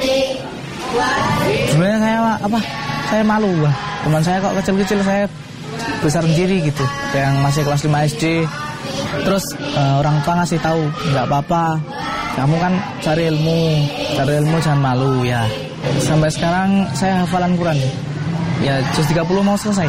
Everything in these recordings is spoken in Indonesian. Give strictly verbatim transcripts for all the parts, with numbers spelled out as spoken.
Sebenarnya saya apa? Saya malu, bah. Teman saya kok kecil-kecil, saya besar sendiri gitu. Yang masih kelas lima S D. Terus uh, orang tua ngasih tahu, nggak apa-apa. Kamu kan cari ilmu, cari ilmu jangan malu ya. Sampai sekarang saya hafalan Quran. Ya, juz tiga puluh mau selesai.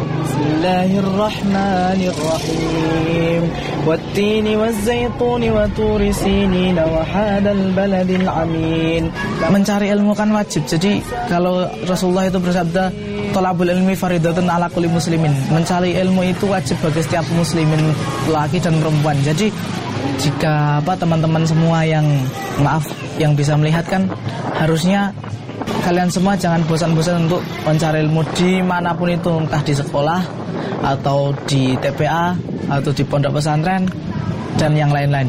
Bismillahirrahmanirrahim. Wattini wazzaituni wa turi sinin wa hadal baladil amin. Mencari ilmu kan wajib. Jadi kalau Rasulullah itu bersabda, thalabul ilmi faridatun ala kulli muslimin. Mencari ilmu itu wajib bagi setiap muslimin, laki dan perempuan. Jadi jika apa teman-teman semua yang maaf yang bisa melihat kan, harusnya kalian semua jangan bosan-bosan untuk mencari ilmu dimanapun itu, entah di sekolah atau di T P A atau di pondok pesantren dan yang lain-lain.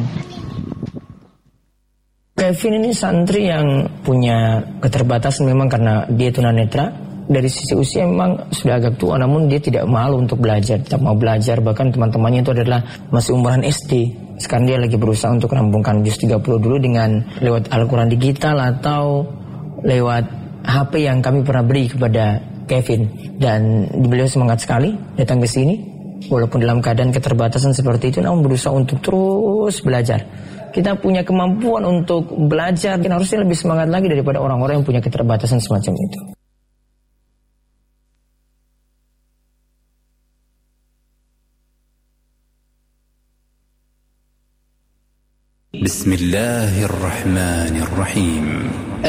Kevin ini santri yang punya keterbatasan memang karena dia tunanetra. Dari sisi usia memang sudah agak tua, namun dia tidak malu untuk belajar, tetap mau belajar. Bahkan teman-temannya itu adalah masih umuran S D. Sekarang dia lagi berusaha untuk merampungkan juz tiga puluh dulu dengan lewat Al-Quran digital atau lewat H P yang kami pernah beri kepada Kevin. Dan beliau semangat sekali datang ke sini walaupun dalam keadaan keterbatasan seperti itu, namun berusaha untuk terus belajar. Kita punya kemampuan untuk belajar, kita harusnya lebih semangat lagi daripada orang-orang yang punya keterbatasan semacam itu. Bismillahirrahmanirrahim.